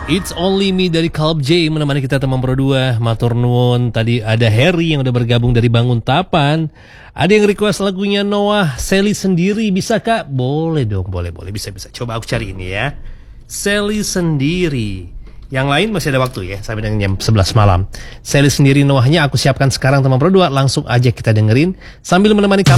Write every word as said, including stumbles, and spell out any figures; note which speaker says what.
Speaker 1: It's Only Me dari Caleb J menemani kita teman Pro dua. Matur nuwun. Tadi ada Harry yang udah bergabung dari Banguntapan. Ada yang request lagunya Noah, Sally Sendiri. Bisa kak? Boleh dong, boleh, boleh. Bisa, bisa. Coba aku cari ini ya. Sally Sendiri. Yang lain masih ada waktu ya, sampai dengan jam sebelas malam. Sally Sendiri Noahnya aku siapkan sekarang teman Pro dua. Langsung aja kita dengerin sambil menemani kamu.